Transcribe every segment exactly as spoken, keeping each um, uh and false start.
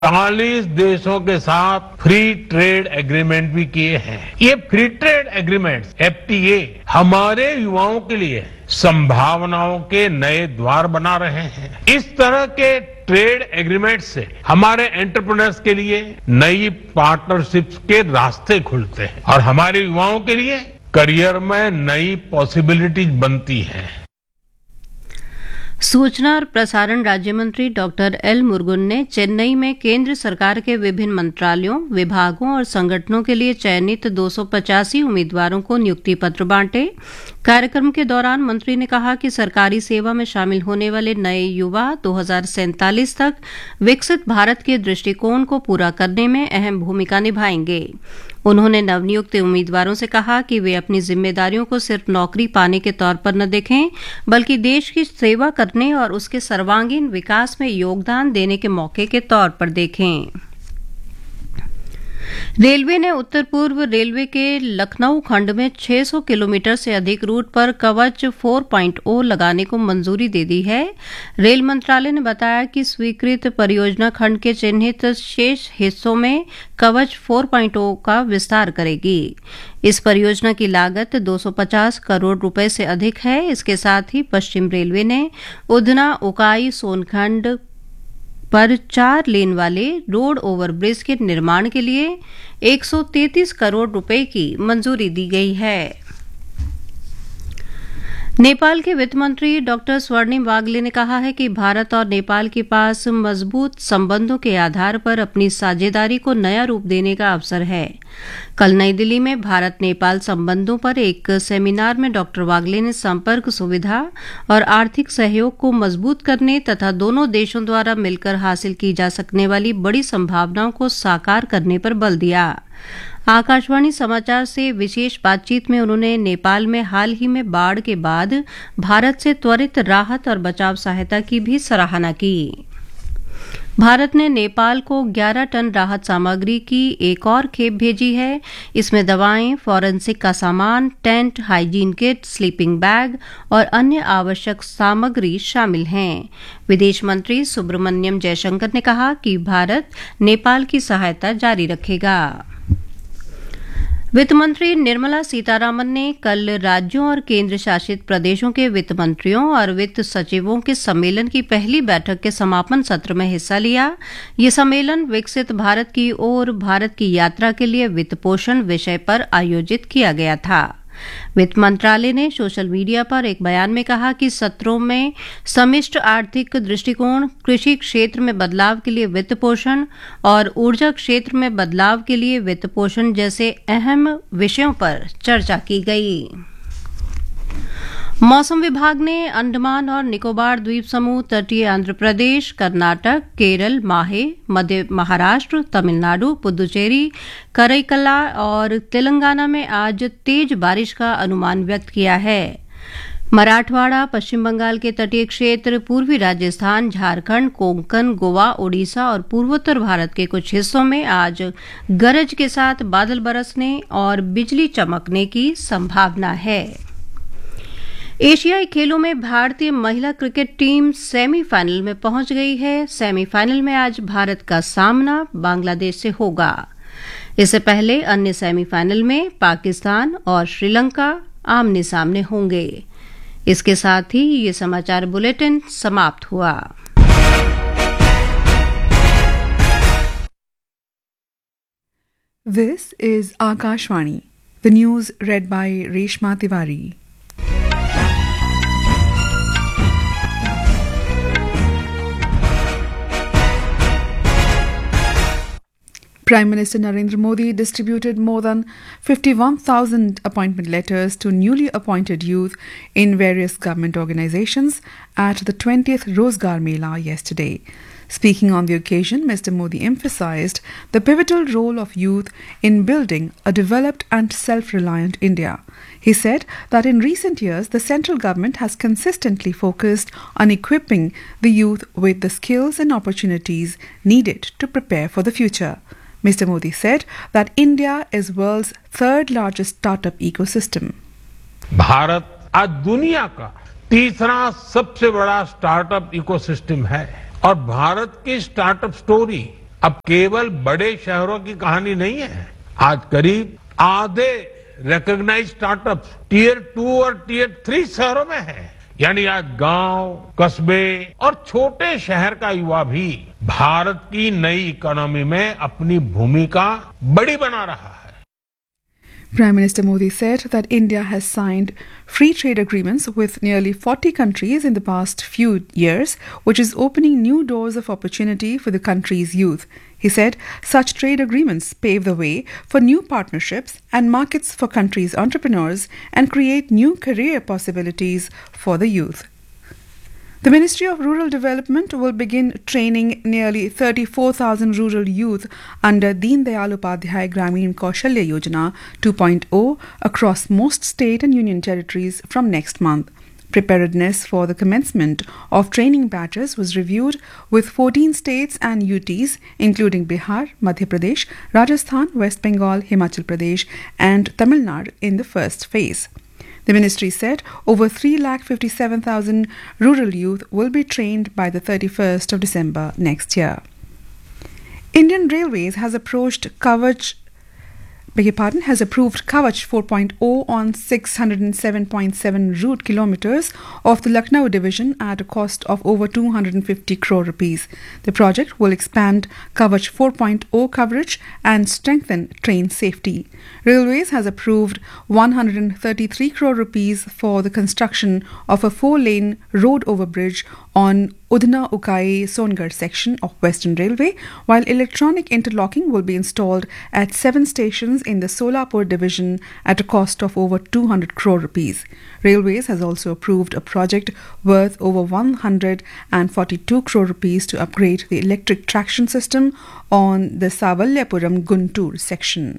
चालीस देशों के साथ फ्री ट्रेड एग्रीमेंट भी किए हैं। ये free trade agreement F T A हमारे युवाओं के लिए संभावनाओं के नए द्वार बना रहे हैं। इस तरह के ट्रेड एग्रीमेंट से हमारे एंटरप्रेन्योर्स के लिए नई पार्टनरशिप्स के रास्ते खुलते हैं और हमारे युवाओं के लिए करियर में नई पॉसिबिलिटीज बनती हैं। सूचना और प्रसारण राज्य मंत्री डॉक्टर एल मुरुगन ने चेन्नई में केंद्र सरकार के विभिन्न मंत्रालयों, विभागों और संगठनों के लिए चयनित दो सौ पचासी उम्मीदवारों को नियुक्ति पत्र बांटे। कार्यक्रम के दौरान मंत्री ने कहा कि सरकारी सेवा में शामिल होने वाले नए युवा दो हजार सैंतालीस तक विकसित भारत के दृष्टिकोण को पूरा करने में अहम भूमिका निभाएंगे। उन्होंने नवनियुक्त उम्मीदवारों से कहा कि वे अपनी जिम्मेदारियों को सिर्फ नौकरी पाने के तौर पर न देखें, बल्कि देश की सेवा करने और उसके सर्वांगीण विकास में योगदान देने के मौके के तौर पर देखें। रेलवे ने उत्तर पूर्व रेलवे के लखनऊ खंड में छह सौ किलोमीटर से अधिक रूट पर कवच चार पॉइंट शून्य लगाने को मंजूरी दे दी है। रेल मंत्रालय ने बताया कि स्वीकृत परियोजना खंड के चिन्हित शेष हिस्सों में कवच चार पॉइंट शून्य का विस्तार करेगी। इस परियोजना की लागत दो सौ पचास करोड़ रुपए से अधिक है। इसके साथ ही पश्चिम रेलवे ने उधना उकाई सोनखंड पर चार लेन वाले रोड ओवरब्रिज के निर्माण के लिए एक सौ तैंतीस करोड़ रुपए की मंजूरी दी गई है। नेपाल के वित्त मंत्री डॉक्टर स्वर्णिम वागले ने कहा है कि भारत और नेपाल के पास मजबूत संबंधों के आधार पर अपनी साझेदारी को नया रूप देने का अवसर है। कल नई दिल्ली में भारत नेपाल संबंधों पर एक सेमिनार में डॉक्टर वागले ने संपर्क सुविधा और आर्थिक सहयोग को मजबूत करने तथा दोनों देशों द्वारा मिलकर हासिल की जा सकने वाली बड़ी संभावनाओं को साकार करने पर बल दिया। आकाशवाणी समाचार से विशेष बातचीत में उन्होंने नेपाल में हाल ही में बाढ़ के बाद भारत से त्वरित राहत और बचाव सहायता की भी सराहना की। भारत ने नेपाल को ग्यारह टन राहत सामग्री की एक और खेप भेजी है। इसमें दवाएं, फॉरेंसिक का सामान, tent, hygiene kit, sleeping bag और अन्य आवश्यक सामग्री शामिल हैं। विदेश मंत्री सुब्रमण्यम जयशंकर ने कहा कि भारत नेपाल की सहायता जारी रखेगा। वित्त मंत्री निर्मला सीतारामन ने कल राज्यों और केंद्र शासित प्रदेशों के वित्त मंत्रियों और वित्त सचिवों के सम्मेलन की पहली बैठक के समापन सत्र में हिस्सा लिया। ये सम्मेलन विकसित भारत की ओर भारत की यात्रा के लिए वित्त पोषण विषय पर आयोजित किया गया था। वित्त मंत्रालय ने सोशल मीडिया पर एक बयान में कहा कि सत्रों में समिष्ट आर्थिक दृष्टिकोण, कृषि क्षेत्र में बदलाव के लिए वित्त पोषण और ऊर्जा क्षेत्र में बदलाव के लिए वित्त पोषण जैसे अहम विषयों पर चर्चा की गई। मौसम विभाग ने अंडमान और निकोबार द्वीप समूह, तटीय आंध्र प्रदेश, कर्नाटक, केरल, माहे, मध्य महाराष्ट्र, तमिलनाडु, पुदुचेरी, करईकला और तेलंगाना में आज तेज बारिश का अनुमान व्यक्त किया है। मराठवाड़ा, पश्चिम बंगाल के तटीय क्षेत्र, पूर्वी राजस्थान, झारखंड, कोंकण, गोवा, ओडिशा और पूर्वोत्तर भारत के कुछ हिस्सों में आज गरज के साथ बादल बरसने और बिजली चमकने की संभावना है। एशियाई खेलों में भारतीय महिला क्रिकेट टीम सेमीफाइनल में पहुंच गई है। सेमीफाइनल में आज भारत का सामना बांग्लादेश से होगा। इससे पहले अन्य सेमीफाइनल में पाकिस्तान और श्रीलंका आमने सामने होंगे। इसके साथ ही ये समाचार बुलेटिन समाप्त हुआ। This is Akashvani. The news read by Reshma Tiwari. Prime Minister Narendra Modi distributed more than fifty-one thousand appointment letters to newly appointed youth in various government organizations at the twentieth Rozgar Mela yesterday. Speaking on the occasion, Mister Modi emphasized the pivotal role of youth in building a developed and self-reliant India. He said that in recent years, the central government has consistently focused on equipping the youth with the skills and opportunities needed to prepare for the future. Mister Modi said that India is world's third largest startup ecosystem. Bharat आज दुनिया का तीसरा सबसे बड़ा startup ecosystem है और भारत की startup story अब केवल बड़े शहरों की कहानी नहीं है। आज करीब आधे रिकॉग्नाइज्ड स्टार्टअप टीयर टू और टीयर थ्री शहरों में है। यानी आज गांव, कस्बे और छोटे शहर का युवा भी भारत की नई इकोनॉमी में अपनी भूमिका बड़ी बना रहा है। Prime Minister Modi said that India has signed free trade agreements with nearly forty countries in the past few years, which is opening new doors of opportunity for the country's youth. He said such trade agreements pave the way for new partnerships and markets for countries' entrepreneurs and create new career possibilities for the youth. The Ministry of Rural Development will begin training nearly thirty-four thousand rural youth under Deen Dayal Upadhyay Gramin Kaushalya Yojana two point oh across most state and union territories from next month. Preparedness for the commencement of training batches was reviewed with fourteen states and U Ts, including Bihar, Madhya Pradesh, Rajasthan, West Bengal, Himachal Pradesh, and Tamil Nadu in the first phase. The ministry said over three lakh fifty-seven thousand rural youth will be trained by the thirty-first of December next year. Indian Railways has approached Kavach Beg your pardon, has approved Kavach four point oh on six hundred seven point seven route kilometers of the Lucknow division at a cost of over two hundred fifty crore rupees. The project will expand Kavach four point oh coverage and strengthen train safety. Railways has approved one hundred thirty-three crore rupees for the construction of a four-lane road overbridge on Udna Ukai Songarh section of Western Railway, while electronic interlocking will be installed at seven stations in the Solapur division at a cost of over two hundred crore rupees. Railways has also approved a project worth over one hundred forty-two crore rupees to upgrade the electric traction system on the Savalyapuram Guntur section.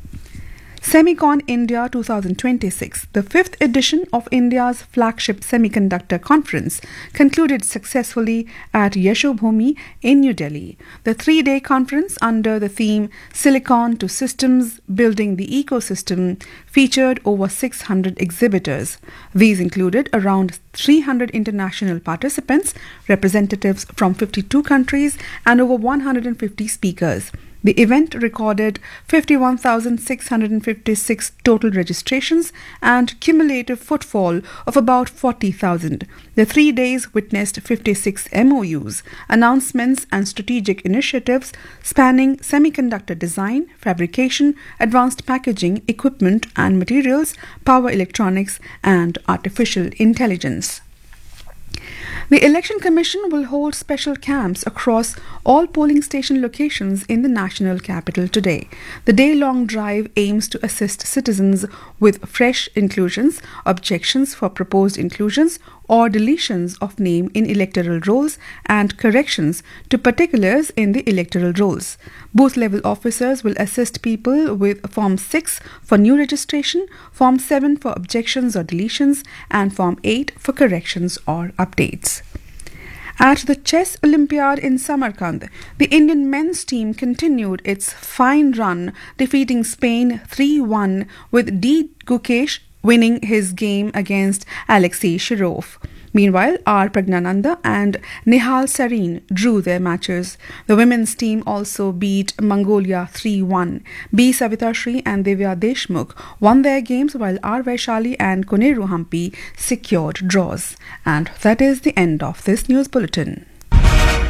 Semicon India twenty twenty-six, the fifth edition of India's flagship semiconductor conference, concluded successfully at Yashobhoomi in New Delhi. The three-day conference under the theme Silicon to Systems, Building the Ecosystem featured over six hundred exhibitors. These included around three hundred international participants, representatives from fifty-two countries, and over one hundred fifty speakers. The event recorded fifty-one thousand six hundred fifty-six total registrations and cumulative footfall of about forty thousand. The three days witnessed fifty-six M O Us, announcements and strategic initiatives spanning semiconductor design, fabrication, advanced packaging, equipment and materials, power electronics and artificial intelligence. The Election Commission will hold special camps across all polling station locations in the national capital today. The day-long drive aims to assist citizens with fresh inclusions, objections for proposed inclusions or deletions of name in electoral rolls and corrections to particulars in the electoral rolls. Booth-level officers will assist people with Form six for new registration, Form seven for objections or deletions, and Form eight for corrections or updates. At the Chess Olympiad in Samarkand, the Indian men's team continued its fine run, defeating Spain three one with D. Gukesh winning his game against Alexei Shirov. Meanwhile, R. Pragnananda and Nihal Sarin drew their matches. The women's team also beat Mongolia three one. B. Savitashri and Divya Deshmukh won their games, while R. Vaishali and Koneru Hampi secured draws. And that is the end of this news bulletin.